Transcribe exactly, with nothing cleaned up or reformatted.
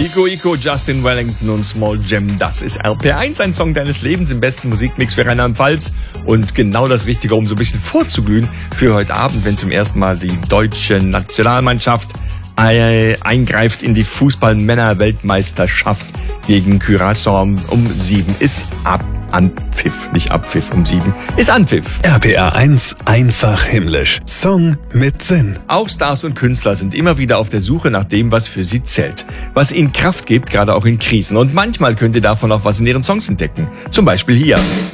Iko Iko, Justin Wellington und Small Jam, das ist R P R eins, ein Song deines Lebens im besten Musikmix für Rheinland-Pfalz und genau das Richtige, um so ein bisschen vorzuglühen für heute Abend, wenn zum ersten Mal die deutsche Nationalmannschaft eingreift in die Fußball-Männer-Weltmeisterschaft gegen Curaçao. Um sieben ist ab Anpfiff, nicht Abpfiff, um sieben ist Anpfiff. R P R eins, einfach himmlisch. Song mit Sinn. Auch Stars und Künstler sind immer wieder auf der Suche nach dem, was für sie zählt. Was ihnen Kraft gibt, gerade auch in Krisen. Und manchmal könnt ihr davon auch was in ihren Songs entdecken. Zum Beispiel hier.